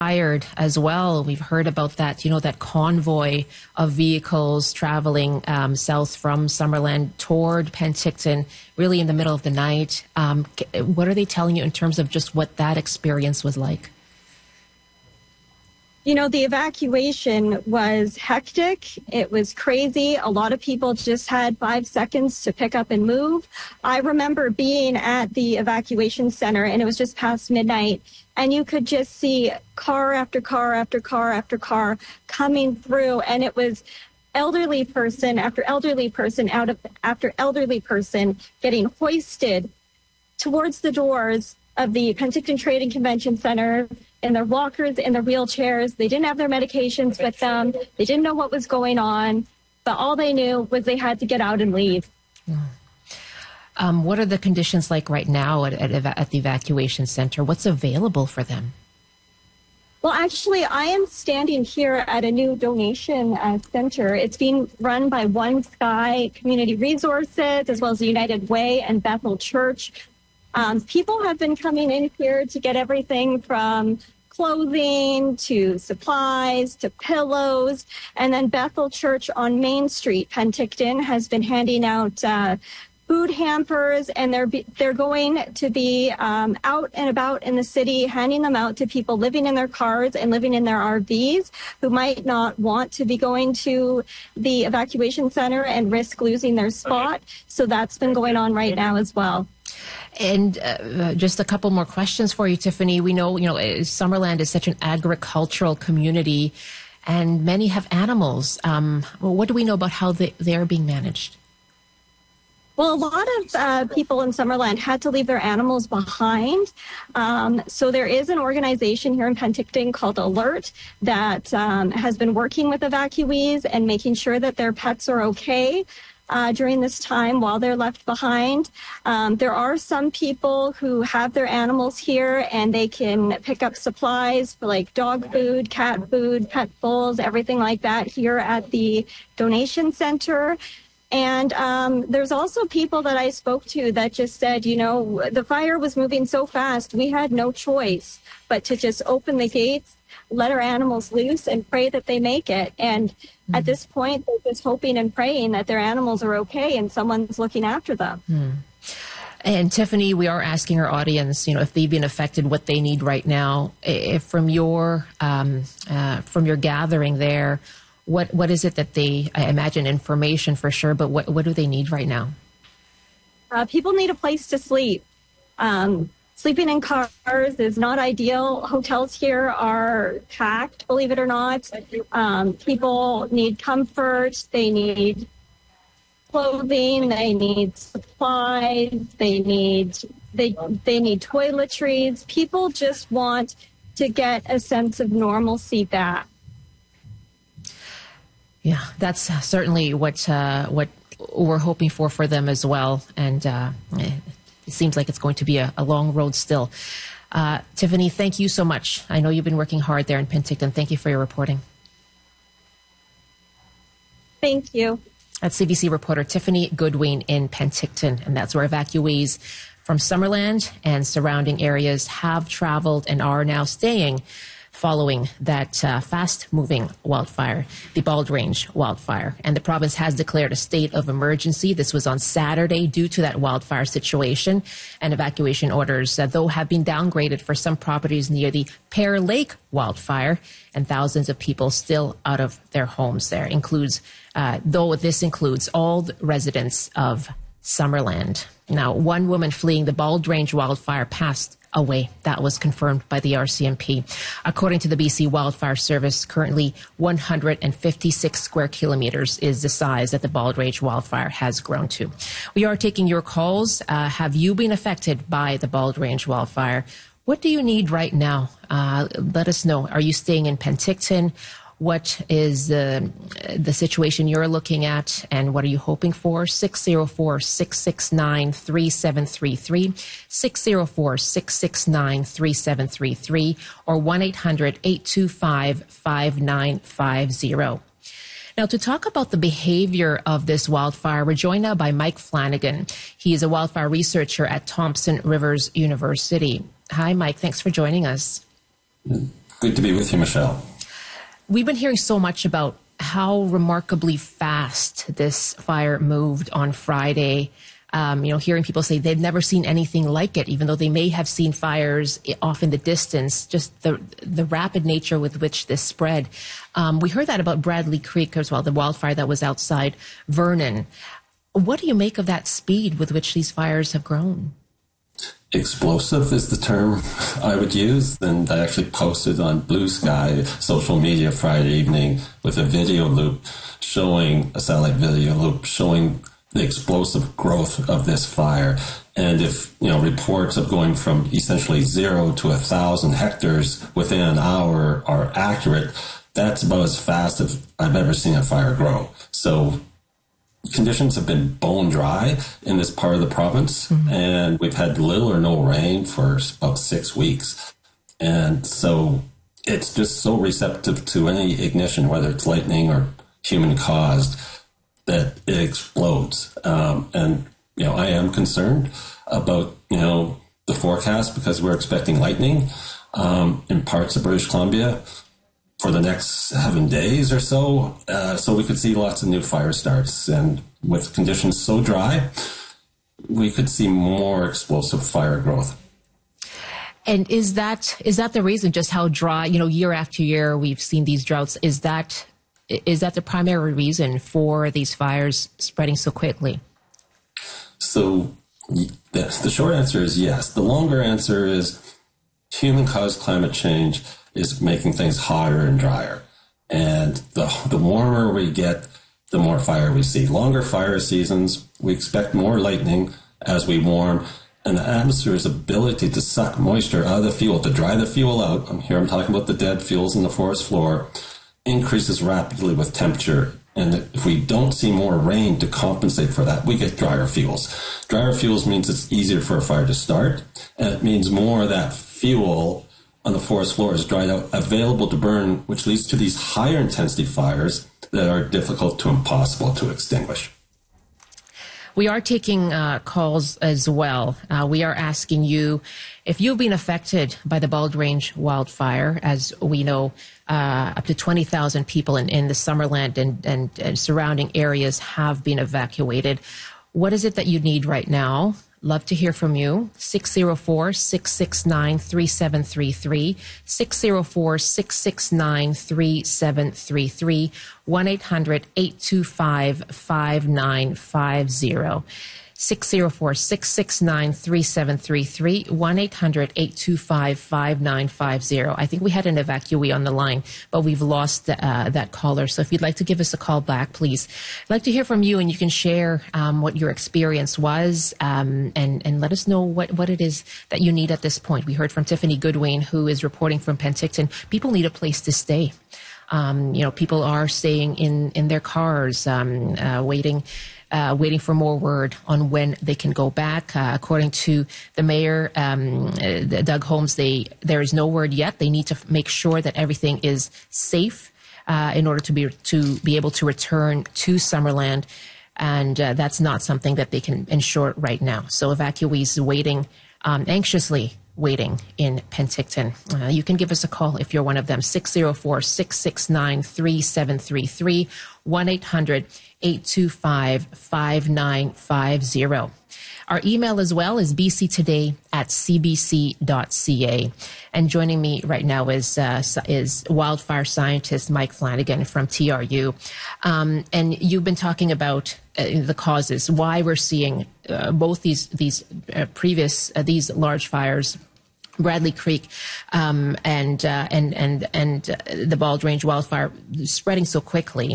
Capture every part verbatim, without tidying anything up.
Fired as well. We've heard about that, you know, that convoy of vehicles traveling um, south from Summerland toward Penticton, really in the middle of the night. Um, what are they telling you in terms of just what that experience was like? You know, the evacuation was hectic. It was crazy. A lot of people just had five seconds to pick up and move. I remember being at the evacuation center, and it was just past midnight, and you could just see car after car after car after car coming through, and it was elderly person after elderly person out of after elderly person getting hoisted towards the doors of the Penticton Trade and Convention Center in their walkers, in their wheelchairs. They didn't have their medications with them. They didn't know what was going on, but all they knew was they had to get out and leave. Um, what are the conditions like right now at, at, at the evacuation center? What's available for them? Well, actually, I am standing here at a new donation uh, center. It's being run by One Sky Community Resources, as well as the United Way and Bethel Church. Um, people have been coming in here to get everything from clothing to supplies to pillows. And then Bethel Church on Main Street, Penticton, has been handing out uh, food hampers, and they're be, they're going to be um, out and about in the city, handing them out to people living in their cars and living in their R Vs who might not want to be going to the evacuation center and risk losing their spot. So that's been going on right now as well. And uh, just a couple more questions for you, Tiffany. We know, you know, Summerland is such an agricultural community, and many have animals. Um, well, what do we know about how they, they're being managed? Well, a lot of uh, people in Summerland had to leave their animals behind. Um, so there is an organization here in Penticton called Alert that um, has been working with evacuees and making sure that their pets are okay Uh, during this time while they're left behind. Um, there are some people who have their animals here, and they can pick up supplies for like dog food, cat food, pet bowls, everything like that here at the donation center. And um, there's also people that I spoke to that just said, you know, the fire was moving so fast, we had no choice but to just open the gates, let our animals loose, and pray that they make it. And mm. at this point, they're just hoping and praying that their animals are okay and someone's looking after them. Mm. And Tiffany, we are asking our audience, you know, if they've been affected, what they need right now. If from your um, uh, from your gathering there, what what is it that they? I imagine information for sure, but what what do they need right now? Uh, people need a place to sleep. Um, Sleeping in cars is not ideal. Hotels here are packed, believe it or not. Um, people need comfort. They need clothing. They need supplies. They need they they need toiletries. People just want to get a sense of normalcy back. Yeah, that's certainly what uh, what we're hoping for for them as well. And uh, it seems like it's going to be a, a long road still. Uh, Tiffany, thank you so much. I know you've been working hard there in Penticton. Thank you for your reporting. Thank you. That's C B C reporter Tiffany Goodwin in Penticton. And that's where evacuees from Summerland and surrounding areas have traveled and are now staying following that uh, fast-moving wildfire, the Bald Range wildfire. And the province has declared a state of emergency. This was on Saturday due to that wildfire situation. And evacuation orders, uh, though, have been downgraded for some properties near the Pear Lake wildfire, and thousands of people still out of their homes there. Includes, uh, though this includes all the residents of Summerland. Now, one woman fleeing the Bald Range wildfire passed away. That was confirmed by the R C M P. According to the B C Wildfire Service, currently one hundred fifty-six square kilometers is the size that the Bald Range wildfire has grown to. We are taking your calls. Uh, have you been affected by the Bald Range wildfire? What do you need right now? Uh, let us know. Are you staying in Penticton? What is uh, the situation you're looking at, and what are you hoping for? six oh four, six six nine, three seven three three, six oh four, six six nine, three seven three three, or one eight hundred, eight two five, five nine five zero. Now, to talk about the behavior of this wildfire, we're joined now by Mike Flanagan. He is a wildfire researcher at Thompson Rivers University. Hi, Mike. Thanks for joining us. Good to be with you, Michelle. We've been hearing so much about how remarkably fast this fire moved on Friday. Um, you know, hearing people say they've never seen anything like it, even though they may have seen fires off in the distance, just the the rapid nature with which this spread. Um, we heard that about Bradley Creek as well, the wildfire that was outside Vernon. What do you make of that speed with which these fires have grown? Explosive is the term I would use. And I actually posted on Blue Sky social media Friday evening with a video loop showing, a satellite video loop showing the explosive growth of this fire. And if, you know, reports of going from essentially zero to a thousand hectares within an hour are accurate, that's about as fast as I've ever seen a fire grow. So conditions have been bone dry in this part of the province, mm-hmm. and we've had little or no rain for about six weeks. And so it's just so receptive to any ignition, whether it's lightning or human caused, that it explodes. Um, and, you know, I am concerned about, you know, the forecast because we're expecting lightning um, in parts of British Columbia for the next seven days or so. Uh, so we could see lots of new fire starts. And with conditions so dry, we could see more explosive fire growth. And is that is that the reason, just how dry, you know, year after year we've seen these droughts? Is that is that the primary reason for these fires spreading so quickly? So the, the short answer is yes. The longer answer is human-caused climate change is making things hotter and drier. And the the warmer we get, the more fire we see. Longer fire seasons, we expect more lightning as we warm, and the atmosphere's ability to suck moisture out of the fuel, to dry the fuel out, I'm here I'm talking about the dead fuels in the forest floor, increases rapidly with temperature. And if we don't see more rain to compensate for that, we get drier fuels. Drier fuels means it's easier for a fire to start, and it means more of that fuel on the forest floor is dried out, available to burn, which leads to these higher intensity fires that are difficult to impossible to extinguish. We are taking uh, calls as well. Uh, we are asking you if you've been affected by the Bald Range wildfire. As we know, uh, up to twenty thousand people in, in the Summerland and, and, and surrounding areas have been evacuated. What is it that you need right now? Love to hear from you. six oh four, six six nine, three seven three three, six oh four, six six nine, three seven three three, one eight hundred, eight two five, five nine five zero. six oh four, six six nine, three seven three three, one eight hundred, eight two five, five nine five zero. I think we had an evacuee on the line, but we've lost uh, that caller. So if you'd like to give us a call back, please. I'd like to hear from you, and you can share um, what your experience was um, and, and let us know what, what it is that you need at this point. We heard from Tiffany Goodwin, who is reporting from Penticton. People need a place to stay. Um, you know, people are staying in, in their cars, um, uh, waiting Uh, waiting for more word on when they can go back. Uh, according to the mayor, um, uh, Doug Holmes, they there is no word yet. They need to f- make sure that everything is safe uh, in order to be to be able to return to Summerland, and uh, that's not something that they can ensure right now. So evacuees waiting, um, anxiously waiting in Penticton. Uh, you can give us a call if you're one of them. six oh four, six six nine, three seven three three, one eight hundred, eight two five, five nine five zero. Our email as well is b c today at c b c dot c a. And joining me right now is uh, is wildfire scientist Mike Flanagan from T R U. Um, and you've been talking about uh, the causes, why we're seeing uh, both these these uh, previous uh, these large fires, Bradley Creek um, and uh, and and and uh, the Bald Range wildfire spreading so quickly.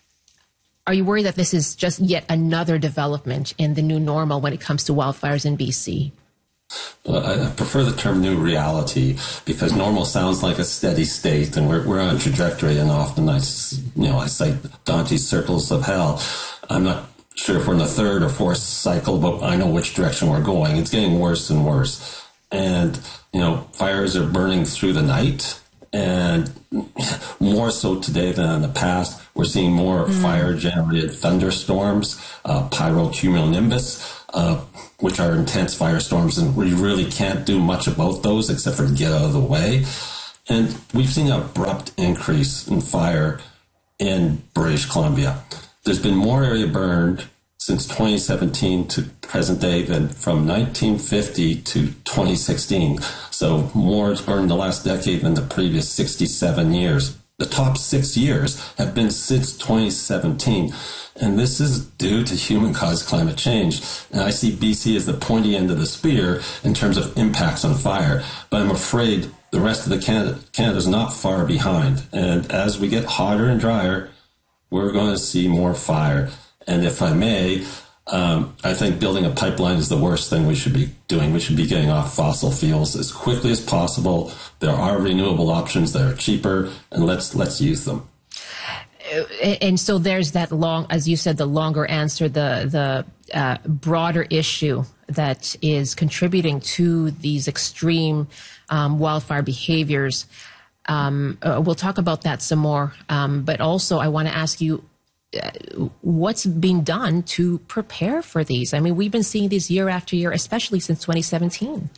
Are you worried that this is just yet another development in the new normal when it comes to wildfires in B C? Well, I prefer the term new reality because normal sounds like a steady state, and we're we're on a trajectory. And often I, you know, I cite Dante's circles of hell. I'm not sure if we're in the third or fourth cycle, but I know which direction we're going. It's getting worse and worse, and you know, fires are burning through the night. And more so today than in the past, we're seeing more mm. fire-generated thunderstorms, uh, pyrocumulonimbus, uh, which are intense firestorms, and we really can't do much about those except for get out of the way. And we've seen an abrupt increase in fire in British Columbia. There's been more area burned since twenty seventeen to present day than from nineteen fifty to twenty sixteen. So more has burned in the last decade than the previous sixty-seven years. The top six years have been since twenty seventeen. And this is due to human-caused climate change. And I see B C as the pointy end of the spear in terms of impacts on fire. But I'm afraid the rest of the Canada, Canada's not far behind. And as we get hotter and drier, we're going to see more fire. And if I may, um, I think building a pipeline is the worst thing we should be doing. We should be getting off fossil fuels as quickly as possible. There are renewable options that are cheaper, and let's let's use them. And so there's that long, as you said, the longer answer, the the uh, broader issue that is contributing to these extreme um, wildfire behaviors. Um, uh, we'll talk about that some more. Um, but also, I want to ask you, uh, what's being done to prepare for these? I mean, we've been seeing these year after year, especially since twenty seventeen.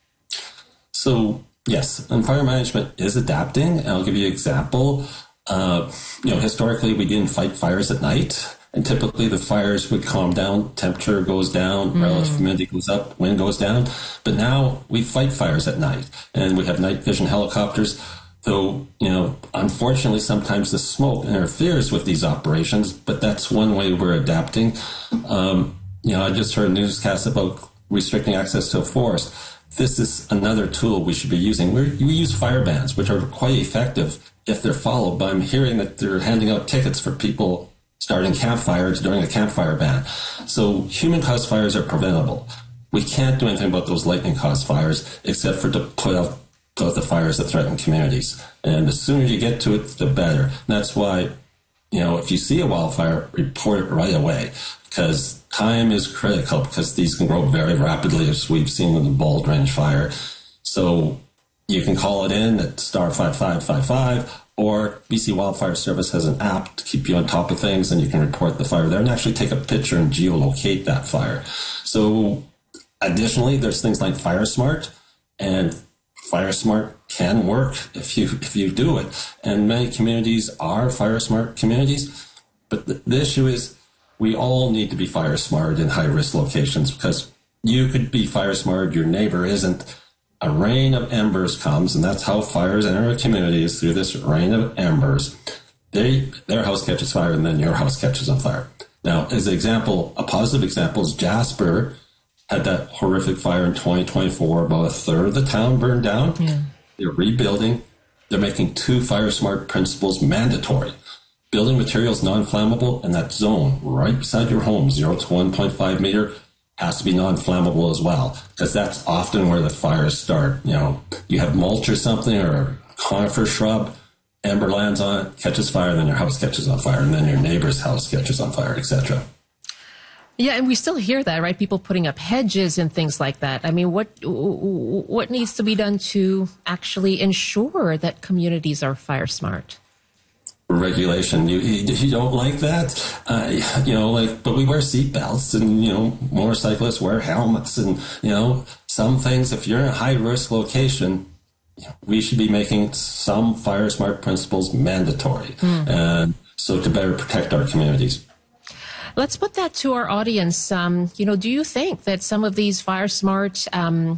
So, yes, and fire management is adapting. And I'll give you an example. Uh, you know, historically, we didn't fight fires at night. And typically the fires would calm down, temperature goes down, mm. relative humidity goes up, wind goes down. But now we fight fires at night. And we have night vision helicopters. Though, you know, unfortunately, sometimes the smoke interferes with these operations. But that's one way we're adapting. Um, you know, I just heard a newscast about restricting access to a forest. This is another tool we should be using. We're, we use fire bans, which are quite effective if they're followed, but I'm hearing that they're handing out tickets for people starting campfires during a campfire ban. So human-caused fires are preventable. We can't do anything about those lightning-caused fires except for to put out, put out the fires that threaten communities. And the sooner you get to it, the better. And that's why, you know, if you see a wildfire, report it right away, because time is critical, because these can grow very rapidly, as we've seen with the Bald Range fire. So you can call it in at star five five five five, or B C Wildfire Service has an app to keep you on top of things, and you can report the fire there and actually take a picture and geolocate that fire. So additionally, there's things like FireSmart, and FireSmart can work if you if you do it. And many communities are FireSmart communities, but the, the issue is we all need to be FireSmart in high-risk locations, because you could be FireSmart, your neighbor isn't. A rain of embers comes, and that's how fires enter a community, is through this rain of embers. They, their house catches fire, and then your house catches on fire. Now, as an example, a positive example is Jasper had that horrific fire in twenty twenty-four. About a third of the town burned down. Yeah. They're rebuilding. They're making two FireSmart principles mandatory. Building materials non-flammable, and that zone right beside your home, zero to one point five meter, has to be non-flammable as well, because that's often where the fires start. You know, you have mulch or something, or a conifer shrub, ember lands on it, catches fire, then your house catches on fire, and then your neighbor's house catches on fire, et cetera. Yeah, and we still hear that, right? People putting up hedges and things like that. I mean, what what needs to be done to actually ensure that communities are fire smart? Regulation. You, you you don't like that, uh, you know, like, but we wear seatbelts, and, you know, motorcyclists wear helmets, and, you know, some things, if you're in a high risk location, we should be making some fire smart principles mandatory, mm. and so to better protect our communities. Let's put that to our audience. Um, you know, do you think that some of these fire smart um,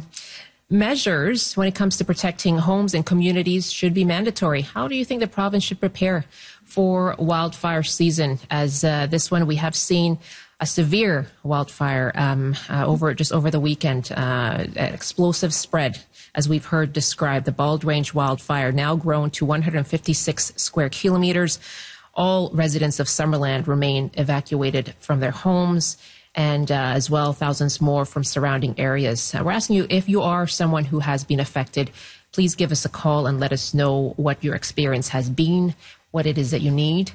measures when it comes to protecting homes and communities should be mandatory? How do you think the province should prepare for wildfire season? As uh, this one, we have seen a severe wildfire um, uh, over just over the weekend, uh, an explosive spread, as we've heard described. The Bald Range wildfire now grown to one hundred fifty-six square kilometers. All residents of Summerland remain evacuated from their homes, and uh, as well, thousands more from surrounding areas. Uh, we're asking you, if you are someone who has been affected, please give us a call and let us know what your experience has been, what it is that you need,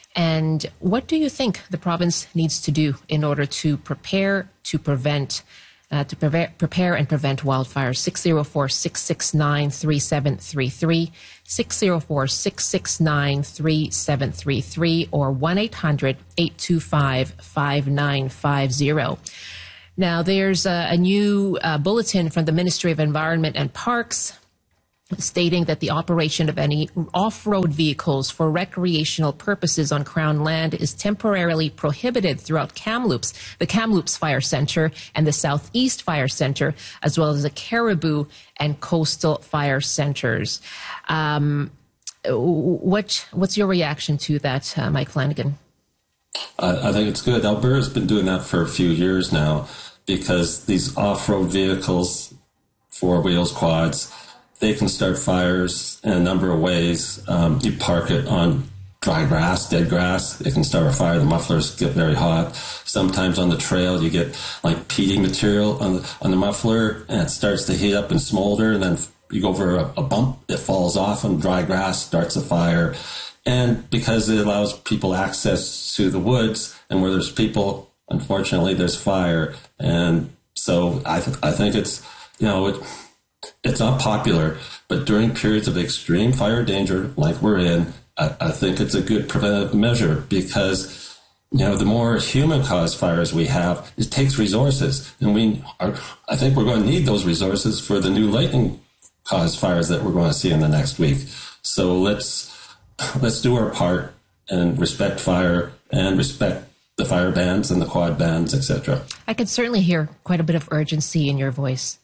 and what do you think the province needs to do in order to prepare to prevent Uh, to prepare, prepare and prevent wildfires. six oh four, six six nine, three seven three three, six oh four, six six nine, three seven three three, or one eight hundred, eight two five, five nine five zero. Now, there's a, a new uh, bulletin from the Ministry of Environment and Parks stating that the operation of any off-road vehicles for recreational purposes on Crown land is temporarily prohibited throughout Kamloops, the Kamloops Fire Center and the Southeast Fire Center, as well as the Caribou and Coastal Fire Centers. Um, what, what's your reaction to that, uh, Mike Flanagan? I, I think it's good. Alberta's been doing that for a few years now, because these off-road vehicles, four wheels, quads, they can start fires in a number of ways. Um, you park it on dry grass, dead grass, it can start a fire. The mufflers get very hot. Sometimes on the trail, you get like peaty material on the, on the muffler, and it starts to heat up and smolder, and then you go over a, a bump, it falls off on dry grass, starts a fire. And because it allows people access to the woods, and where there's people, unfortunately, there's fire. And so I, th- I think it's, you know, it, it's not popular, but during periods of extreme fire danger like we're in, I, I think it's a good preventive measure, because, you know, the more human-caused fires we have, it takes resources. And we are, I think we're going to need those resources for the new lightning-caused fires that we're going to see in the next week. So let's let's do our part and respect fire and respect the fire bans and the quad bans, et cetera. I could certainly hear quite a bit of urgency in your voice.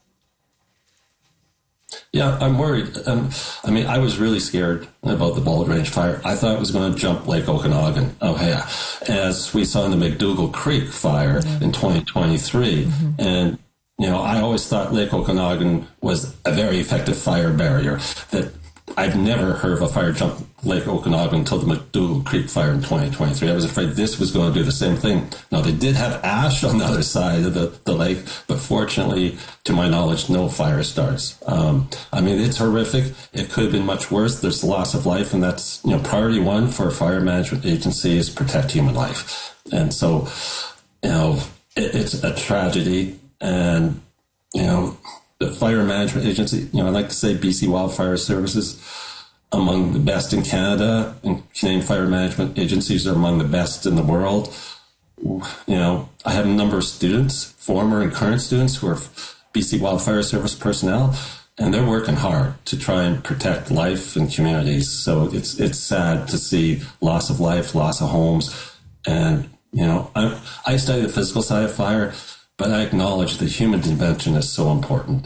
Yeah, I'm worried. Um, I mean, I was really scared about the Bald Range fire. I thought it was going to jump Lake Okanagan. Oh, yeah. As we saw in the McDougall Creek fire mm-hmm. in twenty twenty-three. Mm-hmm. And, you know, I always thought Lake Okanagan was a very effective fire barrier. That I've never heard of a fire jump Lake Okanagan until the McDougall Creek fire in twenty twenty-three. I was afraid this was going to do the same thing. Now, they did have ash on the other side of the, the lake, but fortunately, to my knowledge, no fire starts. Um, I mean, it's horrific. It could have been much worse. There's the loss of life, and that's, you know, priority one for a fire management agency is protect human life. And so, you know, it, it's a tragedy. And, you know, the Fire Management Agency, you know, I like to say B C Wildfire Services, among the best in Canada, and Canadian fire management agencies are among the best in the world. You know, I have a number of students, former and current students, who are B C Wildfire Service personnel, and they're working hard to try and protect life and communities. So it's it's sad to see loss of life, loss of homes, and, you know, I, I study the physical side of fire, but I acknowledge the human dimension is so important.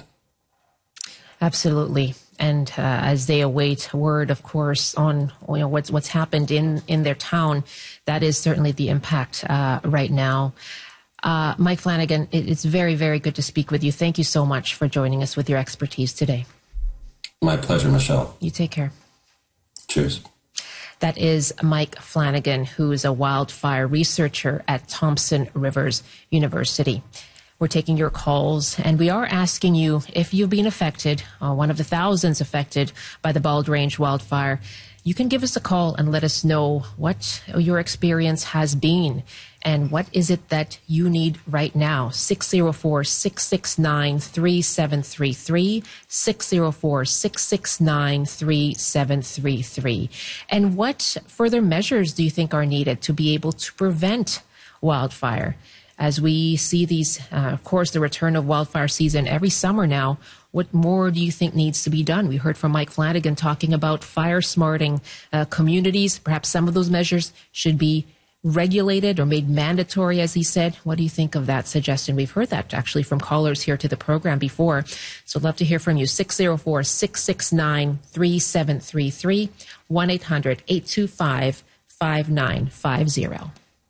Absolutely. And uh, as they await word, of course, on, you know, what's what's happened in, in their town, that is certainly the impact uh, right now. Uh, Mike Flanagan, it, it's very, very good to speak with you. Thank you so much for joining us with your expertise today. My pleasure, Michelle. You take care. Cheers. That is Mike Flanagan, who is a wildfire researcher at Thompson Rivers University. We're taking your calls, and we are asking you if you've been affected, uh, one of the thousands affected by the Bald Range wildfire. You can give us a call and let us know what your experience has been and what is it that you need right now. six oh four, six six nine, three seven three three, six oh four, six six nine, three seven three three. And what further measures do you think are needed to be able to prevent wildfire? As we see these, uh, of course, the return of wildfire season every summer now, what more do you think needs to be done? We heard from Mike Flanagan talking about fire smarting uh, communities. Perhaps some of those measures should be regulated or made mandatory, as he said. What do you think of that suggestion? We've heard that actually from callers here to the program before. So I'd love to hear from you. six oh four, six six nine, three seven three three, one eight hundred, eight two five, five nine five zero.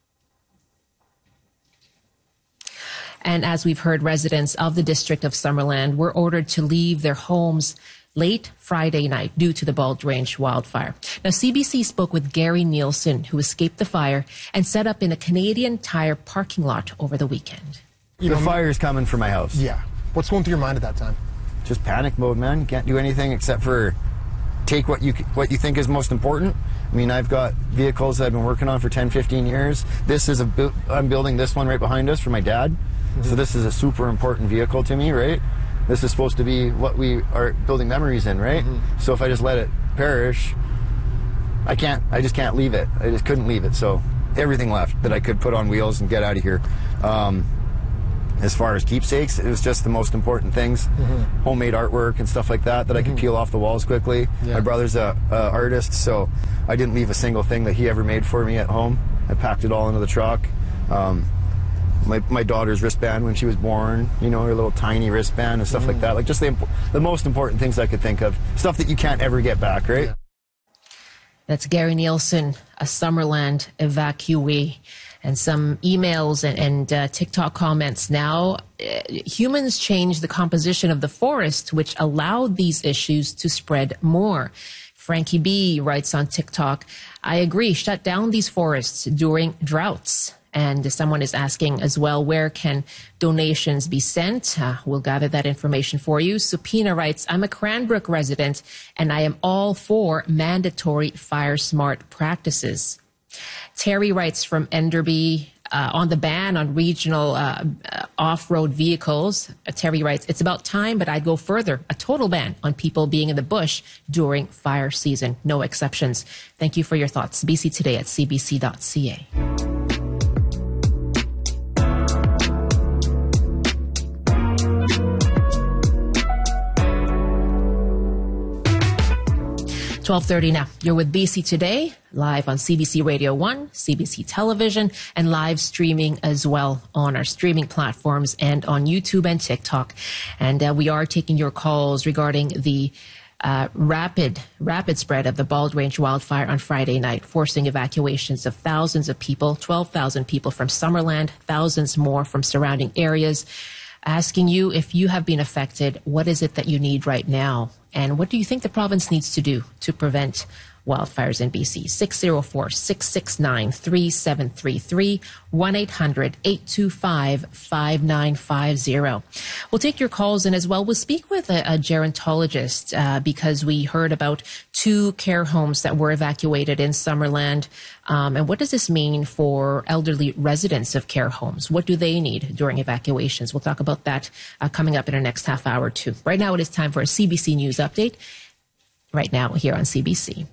And as we've heard, residents of the District of Summerland were ordered to leave their homes late Friday night due to the Bald Range wildfire. Now, C B C spoke with Gary Nielsen, who escaped the fire and set up in a Canadian Tire parking lot over the weekend. You know, the fire's coming for my house. Yeah. What's going through your mind at that time? Just panic mode, man. You can't do anything except for take what you what you think is most important. I mean, I've got vehicles that I've been working on for ten, fifteen years. This is a bu- I'm building this one right behind us for my dad. So this is a super important vehicle to me, right? This is supposed to be what we are building memories in, right? Mm-hmm. So if I just let it perish, I can't, I just can't leave it. I just couldn't leave it. So everything left that I could put on wheels and get out of here. Um, as far as keepsakes, it was just the most important things. Mm-hmm. Homemade artwork and stuff like that that mm-hmm. I could peel off the walls quickly. Yeah. My brother's a, a artist, so I didn't leave a single thing that he ever made for me at home. I packed it all into the truck. Um, my, my daughter's wristband when she was born, you know, her little tiny wristband and stuff mm-hmm. like that. Like just the, the most important things I could think of. Stuff that you can't ever get back, right? Yeah. That's Gary Nielsen, a Summerland evacuee. And some emails and, and uh, TikTok comments now. Uh, humans changed the composition of the forest, which allowed these issues to spread more. Frankie B writes on TikTok, I agree, shut down these forests during droughts. And someone is asking as well, where can donations be sent? Uh, we'll gather that information for you. Supina writes, I'm a Cranbrook resident, and I am all for mandatory fire smart practices. Terry writes from Enderby uh, on the ban on regional uh, uh, off-road vehicles. Uh, Terry writes, it's about time, but I'd go further. A total ban on people being in the bush during fire season. No exceptions. Thank you for your thoughts. B C Today at c b c dot c a. twelve thirty now. You're with B C Today, live on C B C Radio one, C B C Television, and live streaming as well on our streaming platforms and on YouTube and TikTok. And uh, we are taking your calls regarding the uh, rapid, rapid spread of the Bald Range wildfire on Friday night, forcing evacuations of thousands of people, twelve thousand people from Summerland, thousands more from surrounding areas. Asking you if you have been affected, what is it that you need right now? And what do you think the province needs to do to prevent wildfires in B C? six oh four, six six nine, three seven three three, one eight hundred, eight two five, five nine five zero. We'll take your calls, and as well, we'll speak with a, a gerontologist uh, because we heard about two care homes that were evacuated in Summerland. Um, and what does this mean for elderly residents of care homes? What do they need during evacuations? We'll talk about that uh, coming up in our next half hour, too. Right now, it is time for a C B C News update. Right now, here on C B C.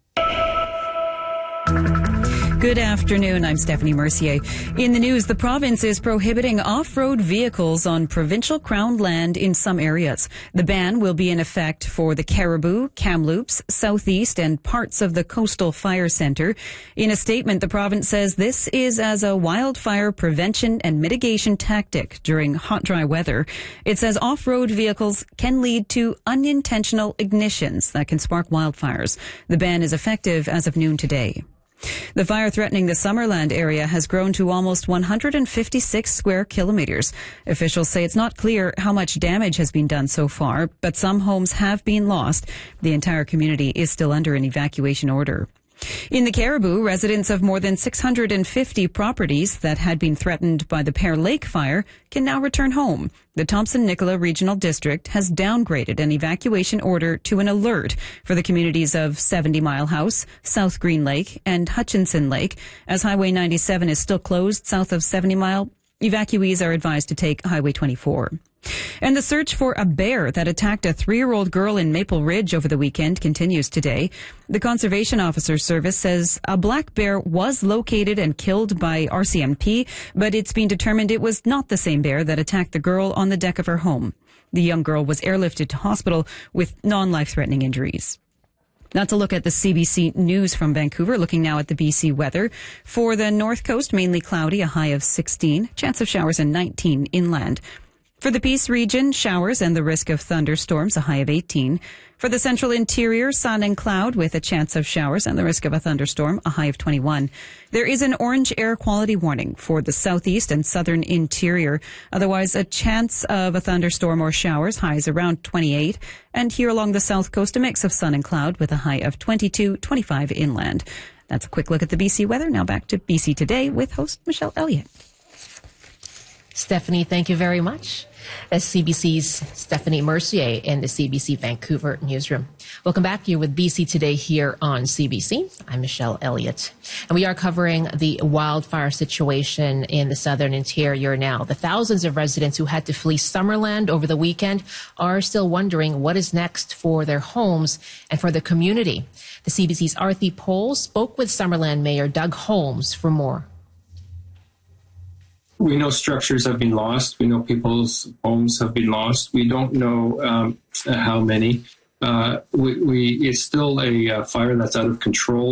Good afternoon. I'm Stephanie Mercier. In the news, the province is prohibiting off-road vehicles on provincial crown land in some areas. The ban will be in effect for the Caribou, Kamloops, Southeast, and parts of the Coastal Fire Centre. In a statement, the province says this is as a wildfire prevention and mitigation tactic during hot, dry weather. It says off-road vehicles can lead to unintentional ignitions that can spark wildfires. The ban is effective as of noon today. The fire threatening the Summerland area has grown to almost one hundred fifty-six square kilometers. Officials say it's not clear how much damage has been done so far, but some homes have been lost. The entire community is still under an evacuation order. In the Caribou, residents of more than six hundred fifty properties that had been threatened by the Pear Lake fire can now return home. The Thompson-Nicola Regional District has downgraded an evacuation order to an alert for the communities of seventy Mile House, South Green Lake, and Hutchinson Lake. As Highway ninety-seven is still closed south of seventy Mile, evacuees are advised to take Highway twenty-four. And the search for a bear that attacked a three-year-old girl in Maple Ridge over the weekend continues today. The Conservation Officer Service says a black bear was located and killed by R C M P, but it's been determined it was not the same bear that attacked the girl on the deck of her home. The young girl was airlifted to hospital with non-life-threatening injuries. That's a look at the C B C News from Vancouver. Looking now at the B C weather. For the North Coast, mainly cloudy, a high of sixteen. Chance of showers and nineteen inland. For the Peace region, showers and the risk of thunderstorms, a high of eighteen. For the central interior, sun and cloud with a chance of showers and the risk of a thunderstorm, a high of twenty-one. There is an orange air quality warning for the southeast and southern interior. Otherwise, a chance of a thunderstorm or showers, highs around twenty-eight. And here along the south coast, a mix of sun and cloud with a high of twenty-two, twenty-five inland. That's a quick look at the B C weather. Now back to B C Today with host Michelle Elliott. Stephanie, thank you very much. That's C B C's Stephanie Mercier in the C B C Vancouver newsroom. Welcome back. You're with B C Today here on C B C. I'm Michelle Elliott. And we are covering the wildfire situation in the southern interior now. The thousands of residents who had to flee Summerland over the weekend are still wondering what is next for their homes and for the community. The C B C's Arthi Pole spoke with Summerland Mayor Doug Holmes for more. we know structures have been lost. We know people's homes have been lost. We don't know um, how many. Uh, we, we it's still a uh, fire that's out of control.